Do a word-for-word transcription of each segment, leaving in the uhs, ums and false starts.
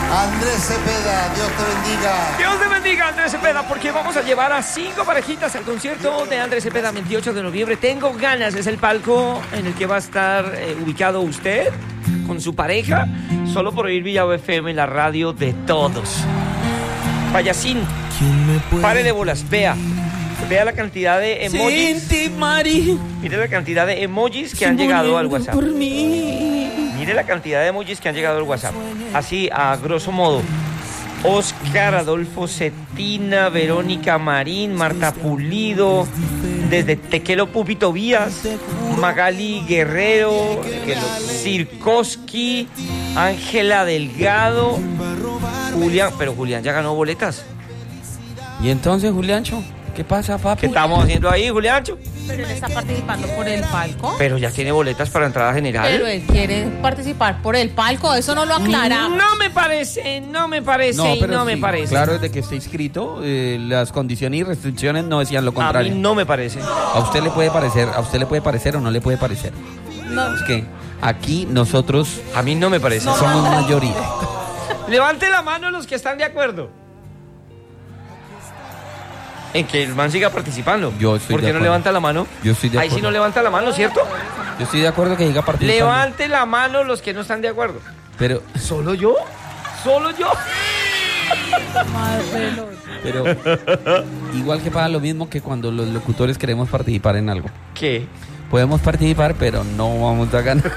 Andrés Cepeda, Dios te bendiga. Dios te bendiga, Andrés Cepeda, porque vamos a llevar a cinco parejitas al concierto de Andrés Cepeda, veintiocho de noviembre. Tengo ganas, es el palco en el que va a estar eh, ubicado usted con su pareja, solo por oír Villa F M, la radio de todos. Payasín, pare de bolas, vea. Vea la cantidad de emojis. Mire la cantidad de emojis que han llegado al WhatsApp. Mire la cantidad de emojis que han llegado al WhatsApp. Así, a grosso modo. Oscar, Adolfo Cetina, Verónica Marín, Marta Pulido, desde Tequelo Pupito Vías, Magali Guerrero, Sirkoski, Ángela Delgado, Julián, pero Julián ya ganó boletas. ¿Y entonces, Juliancho? ¿Qué pasa, papi? ¿Qué estamos haciendo ahí, Juliancho? Pero él está participando por el palco. Pero ya tiene boletas para entrada general. Pero él quiere participar por el palco, eso no lo aclara. No me parece, no me parece No, y pero no sí, me parece. Claro, desde que esté inscrito, eh, las condiciones y restricciones no decían lo contrario. A mí no me parece. A usted le puede parecer, a usted le puede parecer o no le puede parecer. No. Es que aquí nosotros A mí no me parece. No. somos mayoría. Levante la mano los que están de acuerdo en que el man siga participando. Yo estoy ¿Por de qué no acuerdo. levanta la mano? Yo estoy de Ahí sí acuerdo. no levanta la mano, ¿cierto? Yo estoy de acuerdo que diga participando. Levante la mano los que no están de acuerdo. Pero, ¿Solo yo? ¿Solo yo? pero igual que pasa lo mismo que cuando los locutores queremos participar en algo. ¿Qué? Podemos participar, pero no vamos a ganar.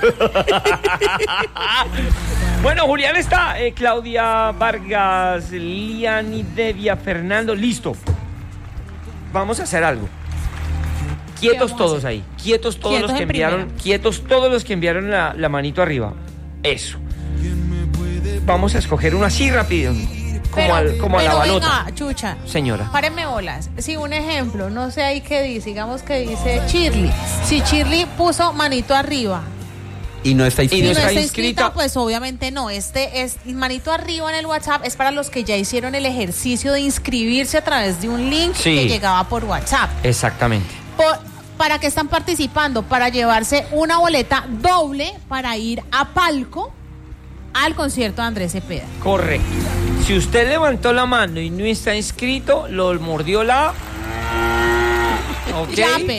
Bueno, Julián está, eh, Claudia Vargas, Liani, Devia, Fernando, listo. Vamos a hacer algo. Quietos vamos a todos hacer? ahí, quietos todos Quietos los que en enviaron, primera. quietos todos los que enviaron la, la manito arriba. Eso. Vamos a escoger uno así rápido, como, Pero- al, como a la pero balota. venga, Chucha, Señora. párenme bolas. Si un ejemplo, no sé ahí qué dice, digamos que dice Shirley. Si Shirley puso manito arriba Y no está Y y inscrito. no no está está inscrita, inscrita, pues obviamente no. Este es manito arriba en el WhatsApp, es para los que ya hicieron el ejercicio de inscribirse a través de un link Sí. que llegaba por WhatsApp. Exactamente. Por- ¿Para qué están participando? Para llevarse una boleta doble para ir a palco al concierto de Andrés Cepeda. Correcto. Si usted levantó la mano y no está inscrito, lo mordió la... ¿Ok? Ya, pero